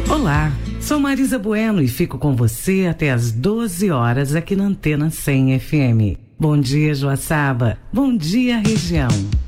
Olá, sou Marisa Bueno e fico com você até às 12 horas aqui na Antena 100 FM. Bom dia, Joaçaba. Bom dia, região.